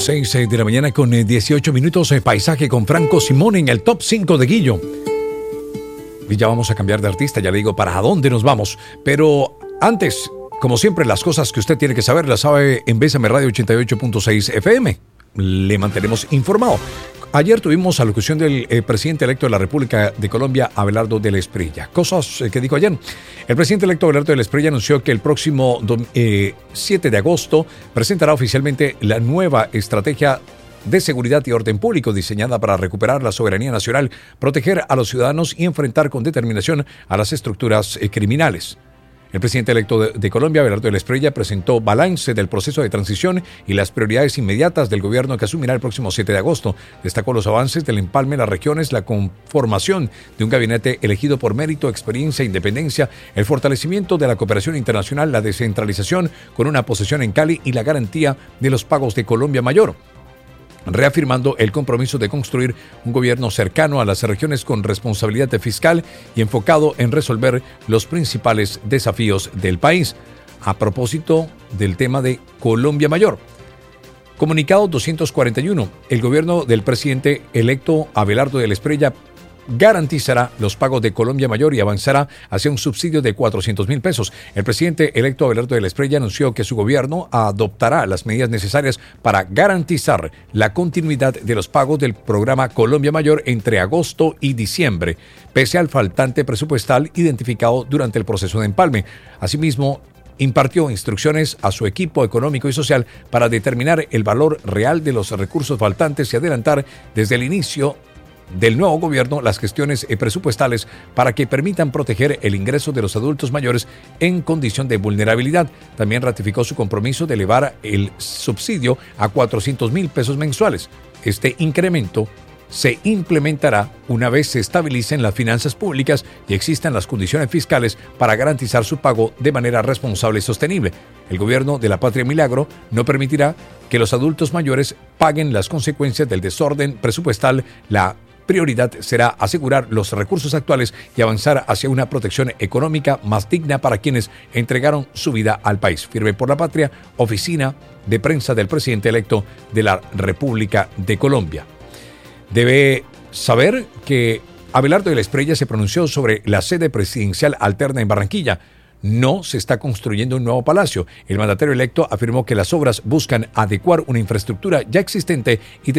6 de la mañana con 18 minutos. Paisaje con Franco Simón en el top 5 de Guillo. Y ya vamos a cambiar de artista, ya le digo para dónde nos vamos. Pero antes, como siempre, las cosas que usted tiene que saber las sabe en Bésame Radio 88.6 FM. Le mantenemos informado. Ayer tuvimos alocución del presidente electo de la República de Colombia, Abelardo del Espriella. Cosas que dijo ayer. El presidente electo Abelardo del Espriella anunció que el próximo 7 de agosto presentará oficialmente la nueva estrategia de seguridad y orden público diseñada para recuperar la soberanía nacional, proteger a los ciudadanos y enfrentar con determinación a las estructuras criminales. El presidente electo de Colombia, Abelardo del Espriella, presentó balance del proceso de transición y las prioridades inmediatas del gobierno que asumirá el próximo 7 de agosto. Destacó los avances del empalme en las regiones, la conformación de un gabinete elegido por mérito, experiencia e independencia, el fortalecimiento de la cooperación internacional, la descentralización con una posesión en Cali y la garantía de los pagos de Colombia Mayor, reafirmando el compromiso de construir un gobierno cercano a las regiones con responsabilidad fiscal y enfocado en resolver los principales desafíos del país. A propósito del tema de Colombia Mayor. Comunicado 241. El gobierno del presidente electo Abelardo del Espriella garantizará los pagos de Colombia Mayor y avanzará hacia un subsidio de 400.000 pesos. El presidente electo Abelardo del Espriella anunció que su gobierno adoptará las medidas necesarias para garantizar la continuidad de los pagos del programa Colombia Mayor entre agosto y diciembre, pese al faltante presupuestal identificado durante el proceso de empalme. Asimismo, impartió instrucciones a su equipo económico y social para determinar el valor real de los recursos faltantes y adelantar desde el inicio del nuevo gobierno las gestiones presupuestales para que permitan proteger el ingreso de los adultos mayores en condición de vulnerabilidad. También ratificó su compromiso de elevar el subsidio a 400.000 pesos mensuales. Este incremento se implementará una vez se estabilicen las finanzas públicas y existan las condiciones fiscales para garantizar su pago de manera responsable y sostenible. El gobierno de la Patria Milagro no permitirá que los adultos mayores paguen las consecuencias del desorden presupuestal. La prioridad será asegurar los recursos actuales y avanzar hacia una protección económica más digna para quienes entregaron su vida al país. Firme por la Patria, oficina de prensa del presidente electo de la República de Colombia. Debe saber que Abelardo del Espriella se pronunció sobre la sede presidencial alterna en Barranquilla. No se está construyendo un nuevo palacio. El mandatario electo afirmó que las obras buscan adecuar una infraestructura ya existente y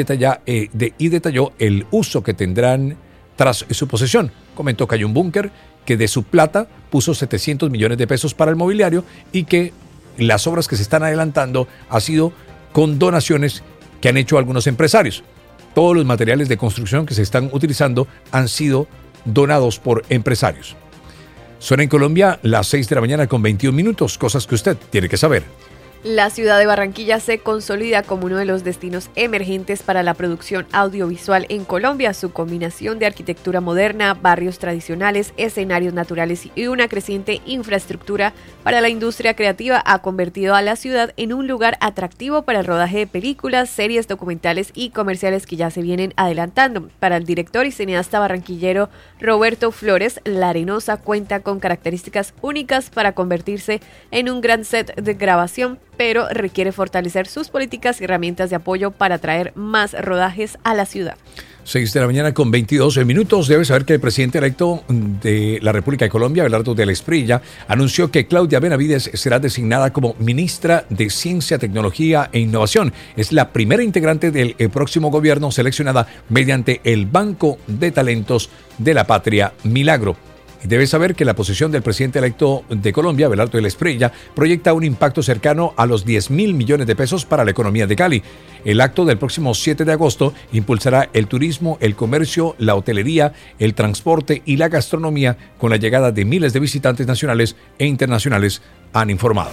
detalló el uso que tendrán tras su posesión. Comentó que hay un búnker que de su plata puso 700 millones de pesos para el mobiliario y que las obras que se están adelantando han sido con donaciones que han hecho algunos empresarios. Todos los materiales de construcción que se están utilizando han sido donados por empresarios. Son en Colombia las 6 de la mañana con 21 minutos, cosas que usted tiene que saber. La ciudad de Barranquilla se consolida como uno de los destinos emergentes para la producción audiovisual en Colombia. Su combinación de arquitectura moderna, barrios tradicionales, escenarios naturales y una creciente infraestructura para la industria creativa ha convertido a la ciudad en un lugar atractivo para el rodaje de películas, series, documentales y comerciales que ya se vienen adelantando. Para el director y cineasta barranquillero Roberto Flores, La Arenosa cuenta con características únicas para convertirse en un gran set de grabación, pero requiere fortalecer sus políticas y herramientas de apoyo para atraer más rodajes a la ciudad. 6 de la mañana con 22 minutos. Debe saber que el presidente electo de la República de Colombia, Abelardo del Espriella, anunció que Claudia Benavides será designada como ministra de Ciencia, Tecnología e Innovación. Es la primera integrante del próximo gobierno seleccionada mediante el Banco de Talentos de la Patria Milagro. Y debe saber que la posición del presidente electo de Colombia, Abelardo del Espriella, proyecta un impacto cercano a los 10.000 millones de pesos para la economía de Cali. El acto del próximo 7 de agosto impulsará el turismo, el comercio, la hotelería, el transporte y la gastronomía con la llegada de miles de visitantes nacionales e internacionales, han informado.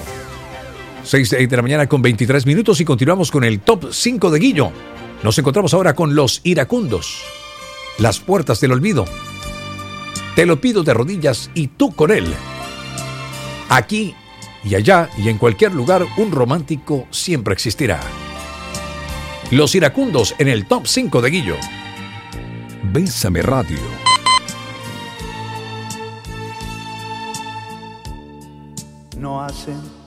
6 de la mañana con 23 minutos y continuamos con el top 5 de Guillo. Nos encontramos ahora con Los Iracundos. Las puertas del olvido. Te lo pido de rodillas y tú con él. Aquí y allá y en cualquier lugar, un romántico siempre existirá. Los Iracundos en el top 5 de Guillo. Bésame Radio. No hacen